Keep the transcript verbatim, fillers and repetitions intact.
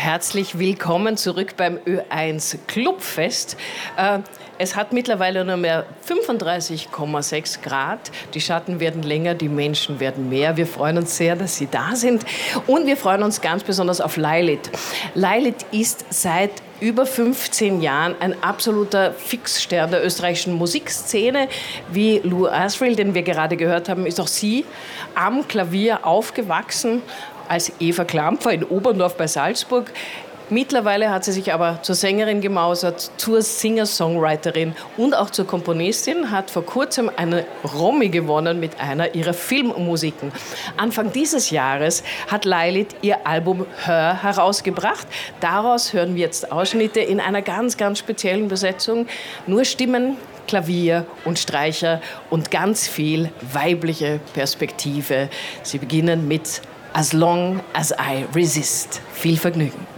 Herzlich willkommen zurück beim Ö eins Clubfest. Äh, es hat mittlerweile nur mehr fünfunddreißig Komma sechs Grad. Die Schatten werden länger, die Menschen werden mehr. Wir freuen uns sehr, dass Sie da sind. Und wir freuen uns ganz besonders auf Lilith. Lilith ist seit über fünfzehn Jahren ein absoluter Fixstern der österreichischen Musikszene. Wie Lou Asriel, den wir gerade gehört haben, ist auch sie am Klavier aufgewachsen als Eva Klampfer in Oberndorf bei Salzburg. Mittlerweile hat sie sich aber zur Sängerin gemausert, zur Singer-Songwriterin und auch zur Komponistin, hat vor kurzem eine Romy gewonnen mit einer ihrer Filmmusiken. Anfang dieses Jahres hat Lilith ihr Album Her herausgebracht. Daraus hören wir jetzt Ausschnitte in einer ganz, ganz speziellen Besetzung. Nur Stimmen, Klavier und Streicher und ganz viel weibliche Perspektive. Sie beginnen mit As Long as I Resist. Viel Vergnügen.